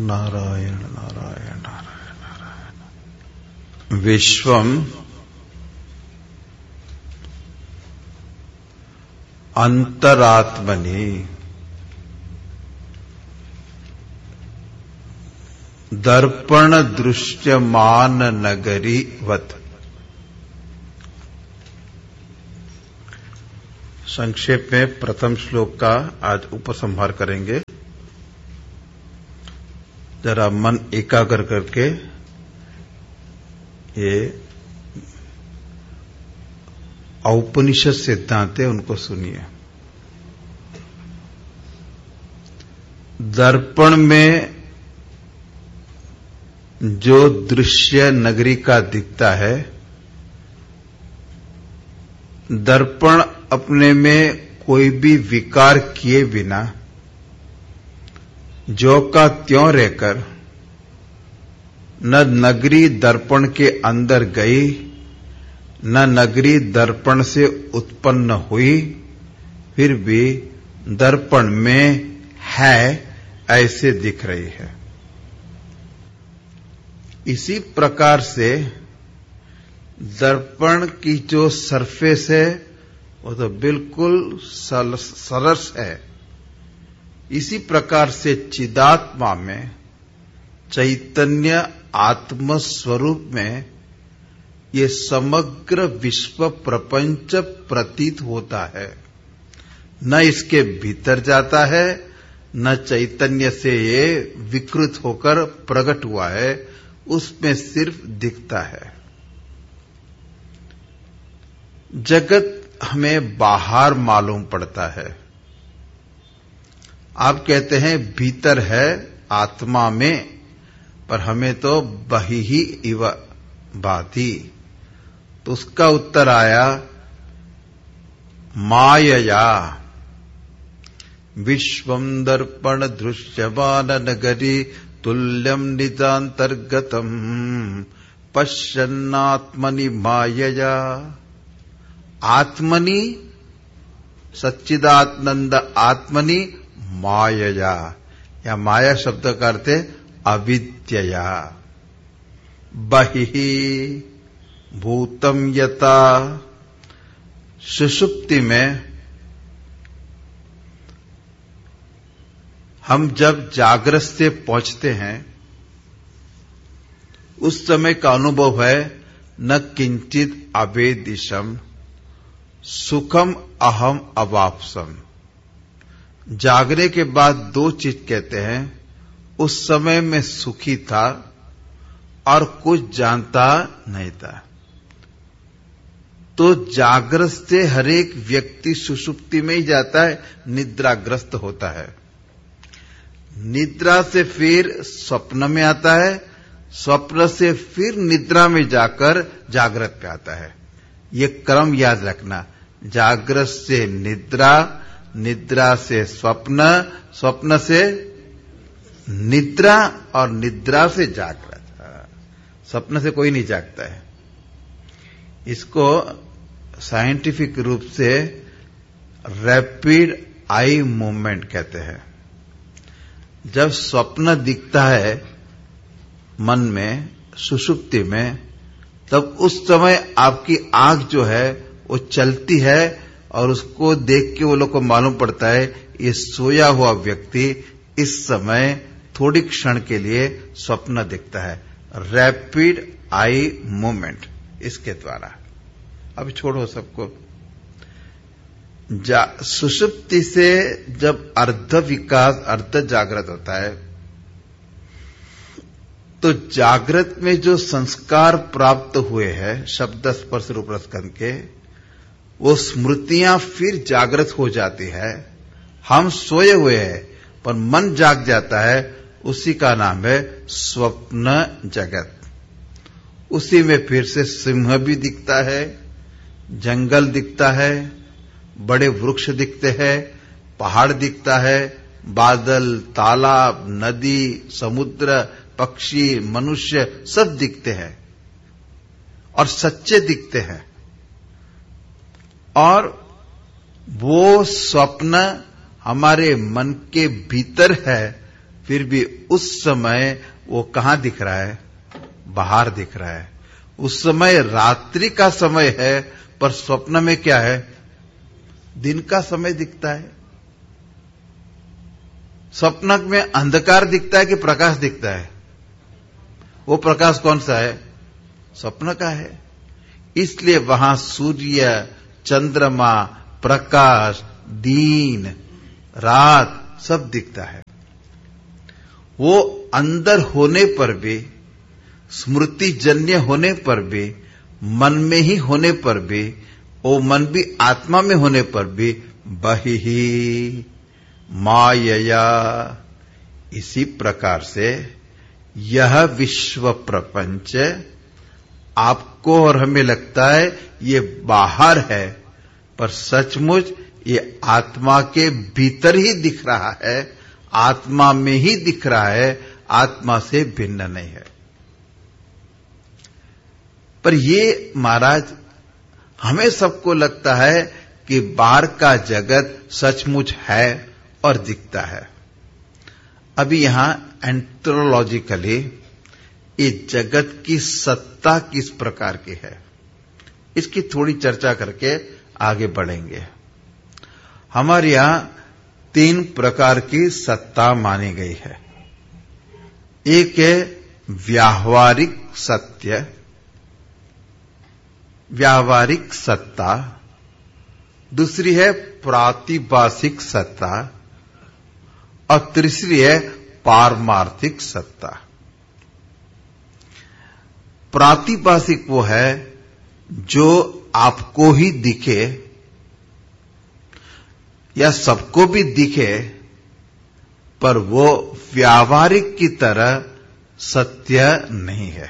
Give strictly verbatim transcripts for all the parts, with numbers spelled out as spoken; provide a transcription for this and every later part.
नारायण नारायण नारायण नारायण। विश्वम अंतरात्मनि दर्पण दृश्यमान नगरी वत। संक्षेप में प्रथम श्लोक का आज उपसंहार करेंगे। जरा मन एकाग्र करके ये औपनिषद सिद्धांत है उनको सुनिए। दर्पण में जो दृश्य नगरी का दिखता है, दर्पण अपने में कोई भी विकार किए बिना जो का त्यों रहकर न नगरी दर्पण के अंदर गई न नगरी दर्पण से उत्पन्न हुई, फिर भी दर्पण में है ऐसे दिख रही है। इसी प्रकार से दर्पण की जो सरफेस है वो तो बिल्कुल सरस है। इसी प्रकार से चिदात्मा में, चैतन्य आत्म स्वरूप में ये समग्र विश्व प्रपंच प्रतीत होता है। न इसके भीतर जाता है, न चैतन्य से ये विकृत होकर प्रकट हुआ है, उसमें सिर्फ दिखता है। जगत हमें बाहर मालूम पड़ता है। आप कहते हैं भीतर है आत्मा में, पर हमें तो बहि ही इव भाति। तो उसका उत्तर आया मायया। विश्वम दर्पण दृश्यमान नगरी तुल्यम निजांतर्गतम पश्यन्नात्मनि मायया। आत्मनि सच्चिदानंद आत्मनि मायया, या माया शब्द का अर्थ है अविद्यया। बहिः भूतम यथा। सुषुप्ति में हम जब जागृत से पहुंचते हैं उस समय का अनुभव है न किंचित अवेदिशम सुखम अहम अवाप्सम। जागने के बाद दो चीज कहते हैं, उस समय में सुखी था और कुछ जानता नहीं था। तो जागृत से हरेक व्यक्ति सुषुप्ति में ही जाता है, निद्राग्रस्त होता है। निद्रा से फिर स्वप्न में आता है, स्वप्न से फिर निद्रा में जाकर जागृत पे आता है। ये क्रम याद रखना। जागृत से निद्रा, निद्रा से स्वप्न, स्वप्न से निद्रा और निद्रा से जागृत। स्वप्न से कोई नहीं जागता है। इसको साइंटिफिक रूप से रैपिड आई मूवमेंट कहते हैं। जब स्वप्न दिखता है मन में, सुषुप्ति में, तब उस समय आपकी आंख जो है वो चलती है और उसको देख के वो लोग को मालूम पड़ता है ये सोया हुआ व्यक्ति इस समय थोड़ी क्षण के लिए स्वप्न दिखता है। रैपिड आई मूवमेंट इसके द्वारा। अब छोड़ो सबको। सुषुप्ति से जब अर्ध विकास अर्ध जागृत होता है तो जागृत में जो संस्कार प्राप्त हुए हैं शब्द स्पर्श रूप रस गंध के, वो स्मृतियां फिर जागृत हो जाती है। हम सोए हुए हैं पर मन जाग जाता है, उसी का नाम है स्वप्न जगत। उसी में फिर से सिंह भी दिखता है, जंगल दिखता है, बड़े वृक्ष दिखते हैं, पहाड़ दिखता है, बादल, तालाब, नदी, समुद्र, पक्षी, मनुष्य सब दिखते हैं और सच्चे दिखते हैं। और वो स्वप्न हमारे मन के भीतर है फिर भी उस समय वो कहां दिख रहा है? बाहर दिख रहा है। उस समय रात्रि का समय है, पर स्वप्न में क्या है? दिन का समय दिखता है। स्वप्न में अंधकार दिखता है कि प्रकाश दिखता है? वो प्रकाश कौन सा है? स्वप्न का है। इसलिए वहां सूर्य, चंद्रमा, प्रकाश, दिन, रात सब दिखता है। वो अंदर होने पर भी, स्मृति जन्य होने पर भी, मन में ही होने पर भी, वो मन भी आत्मा में होने पर भी बहिः मायया, इसी प्रकार से यह विश्व प्रपंच आपको और हमें लगता है ये बाहर है, पर सचमुच ये आत्मा के भीतर ही दिख रहा है, आत्मा में ही दिख रहा है, आत्मा से भिन्न नहीं है। पर ये महाराज हमें सबको लगता है कि बाहर का जगत सचमुच है और दिखता है। अभी यहां एंथ्रोलॉजिकली इस जगत की सत्ता किस प्रकार की है, इसकी थोड़ी चर्चा करके आगे बढ़ेंगे। हमारे यहां तीन प्रकार की सत्ता मानी गई है। एक है व्यावहारिक सत्य, व्यावहारिक सत्ता। दूसरी है प्रातिभासिक सत्ता और तीसरी है पारमार्थिक सत्ता। प्रातिभासिक वो है जो आपको ही दिखे या सबको भी दिखे, पर वो व्यावहारिक की तरह सत्य नहीं है।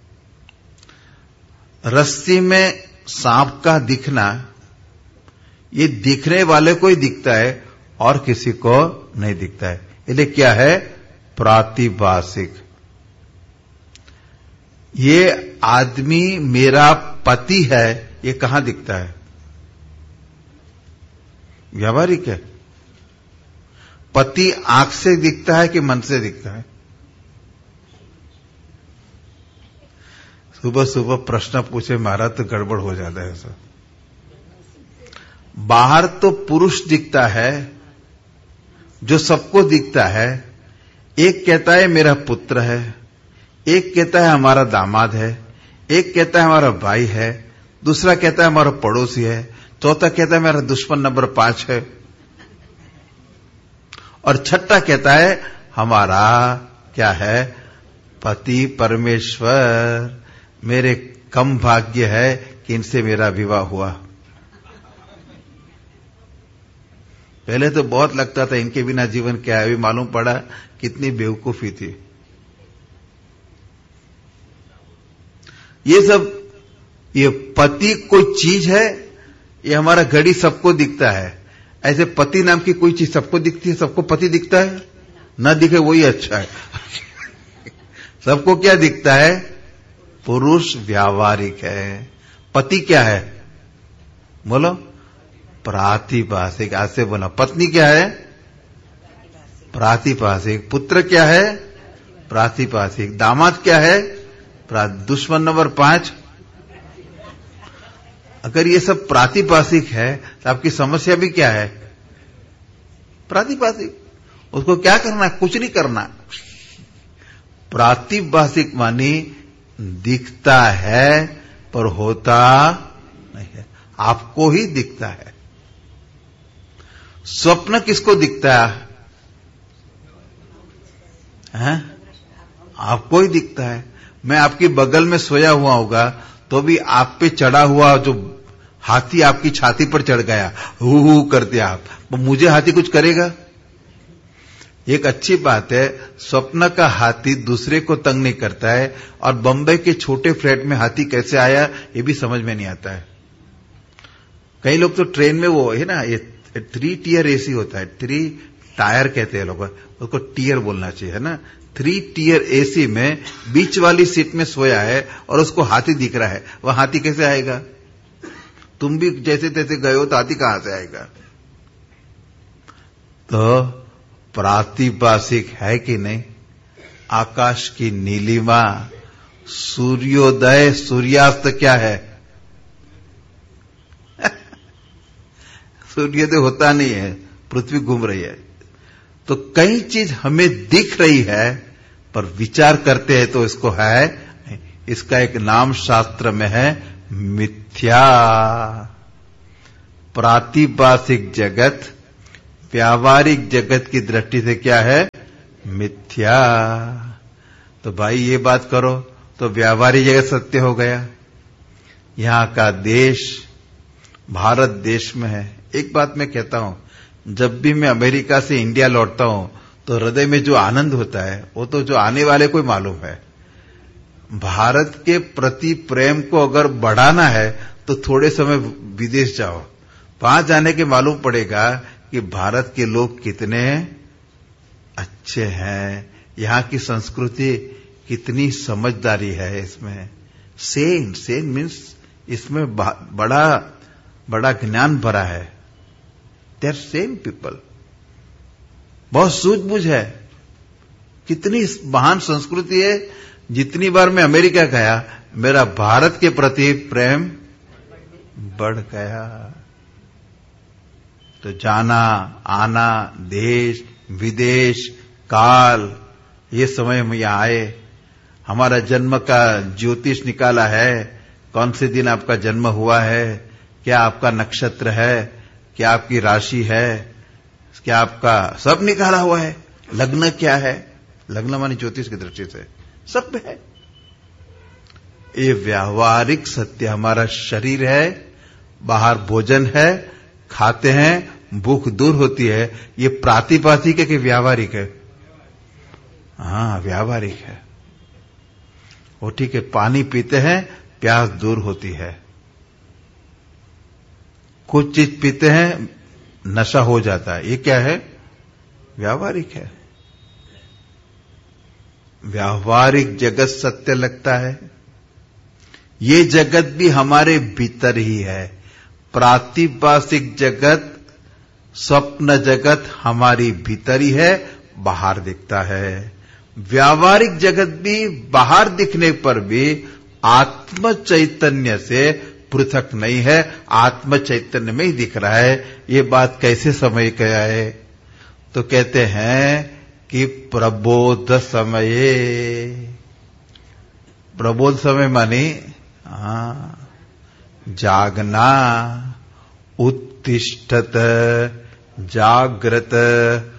रस्सी में सांप का दिखना, ये दिखने वाले को ही दिखता है और किसी को नहीं दिखता है। इसलिए क्या है? प्रातिभासिक। ये आदमी मेरा पति है, ये कहां दिखता है? व्यावहारिक है। पति आंख से दिखता है कि मन से दिखता है? सुबह सुबह प्रश्न पूछे महाराज तो गड़बड़ हो जाता है सब। बाहर तो पुरुष दिखता है जो सबको दिखता है। एक कहता है मेरा पुत्र है, एक कहता है हमारा दामाद है, एक कहता है हमारा भाई है, दूसरा कहता है हमारा पड़ोसी है, चौथा कहता है मेरा दुश्मन नंबर पांच है, और छठा कहता है हमारा क्या है? पति परमेश्वर। मेरे कम भाग्य है कि इनसे मेरा विवाह हुआ। पहले तो बहुत लगता था इनके बिना जीवन क्या है, अभी मालूम पड़ा कितनी बेवकूफी थी। ये सब, ये पति कोई चीज है, ये हमारा घड़ी सबको दिखता है। ऐसे पति नाम की कोई चीज सबको दिखती है? सबको पति दिखता है? ना दिखे वही अच्छा है। सबको क्या दिखता है? पुरुष व्यावहारिक है। पति क्या है? बोलो। प्रातिभासिक। आज से बोला। पत्नी क्या है? प्रातिभासिक। पुत्र क्या है? प्रातिभासिक। दामाद क्या है? दुश्मन नंबर पांच। अगर ये सब प्रातिभासिक है तो आपकी समस्या भी क्या है? प्रातिभासिक। उसको क्या करना? कुछ नहीं करना। प्रातिभासिक मानी दिखता है पर होता नहीं है, आपको ही दिखता है। स्वप्न किसको दिखता है? हैं? आपको ही दिखता है। मैं आपके बगल में सोया हुआ होगा तो भी आप पे चढ़ा हुआ जो हाथी आपकी छाती पर चढ़ गया, हु हु करते आप, मुझे हाथी कुछ करेगा? एक अच्छी बात है, स्वप्न का हाथी दूसरे को तंग नहीं करता है। और बंबई के छोटे फ्लैट में हाथी कैसे आया ये भी समझ में नहीं आता है। कई लोग तो ट्रेन में वो है ना, ये थ्री टीयर एसी होता है, थ्री टायर कहते हैं लोग, उसको टीयर बोलना चाहिए, है ना। थ्री टीयर एसी में बीच वाली सीट में सोया है और उसको हाथी दिख रहा है, वह हाथी कैसे आएगा? तुम भी जैसे तैसे गए हो तो हाथी कहां से आएगा? तो प्रातिभाषिक है कि नहीं? आकाश की नीलिमा, सूर्योदय सूर्यास्त क्या है? सूर्योदय होता नहीं है, पृथ्वी घूम रही है। तो कई चीज हमें दिख रही है, पर विचार करते हैं तो इसको है, इसका एक नाम शास्त्र में है मिथ्या। प्रातिभाषिक जगत व्यावहारिक जगत की दृष्टि से क्या है? मिथ्या। तो भाई ये बात करो तो व्यावहारिक जगत सत्य हो गया। यहां का देश भारत देश में है। एक बात मैं कहता हूं, जब भी मैं अमेरिका से इंडिया लौटता हूं तो हृदय में जो आनंद होता है वो तो जो आने वाले को मालूम है। भारत के प्रति प्रेम को अगर बढ़ाना है तो थोड़े समय विदेश जाओ, वहां जाने के मालूम पड़ेगा कि भारत के लोग कितने अच्छे हैं, यहां की संस्कृति कितनी समझदारी है इसमें। सेन सेन मीन्स इसमें बड़ा बड़ा ज्ञान भरा है। दे आर सेम पीपल, बहुत सूझबूझ है। कितनी महान संस्कृति है। जितनी बार मैं अमेरिका गया मेरा भारत के प्रति प्रेम बढ़ गया। तो जाना आना, देश विदेश काल, ये समय हम यहां आए। हमारा जन्म का ज्योतिष निकाला है, कौन से दिन आपका जन्म हुआ है, क्या आपका नक्षत्र है, क्या आपकी राशि है, क्या आपका सब निकाला हुआ है। लग्न क्या है, लग्न माने ज्योतिष की दृष्टि से सब है। ये व्यावहारिक सत्य हमारा शरीर है, बाहर भोजन है, खाते हैं, भूख दूर होती है। ये प्रातिभाषिक है कि व्यावहारिक है? हाँ, व्यावहारिक है। वो ठीक है, पानी पीते हैं प्यास दूर होती है, कुछ चीज पीते हैं नशा हो जाता है, ये क्या है? व्यावहारिक है। व्यावहारिक जगत सत्य लगता है, ये जगत भी हमारे भीतर ही है। प्रातिभाषिक जगत, स्वप्न जगत हमारी भीतर ही है, बाहर दिखता है। व्यावहारिक जगत भी बाहर दिखने पर भी आत्म चैतन्य से पृथक नहीं है, आत्म चैतन्य में ही दिख रहा है। ये बात कैसे समझ गया है? तो कहते हैं कि प्रबोध समये, प्रबोध समय माने हाँ जागना, उत्तिष्ठत, जागृत,